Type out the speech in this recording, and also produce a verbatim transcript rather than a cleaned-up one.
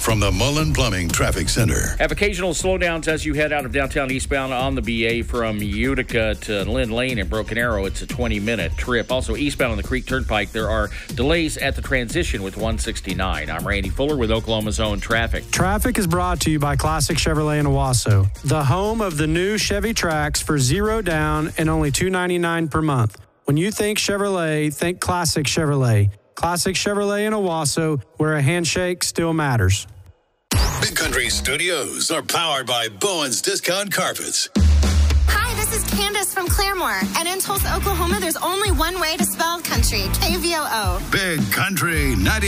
from the Mullen Plumbing Traffic Center. Have occasional slowdowns as you head out of downtown eastbound on the B A from Utica to Lynn Lane and Broken Arrow. It's a twenty-minute trip. Also, eastbound on the Creek Turnpike, there are delays at the transition with one sixty-nine. I'm Randy Fuller with Oklahoma's Own Traffic. Traffic is brought to you by Classic Chevrolet in Owasso, the home of the new Chevy Trax for zero down and only two ninety-nine per month. When you think Chevrolet, think Classic Chevrolet. Classic Chevrolet in Owasso, where a handshake still matters. Big Country Studios are powered by Bowen's Discount Carpets. Hi, this is Candace from Claremore. And in Tulsa, Oklahoma, there's only one way to spell country, K V O O. Big Country ninety.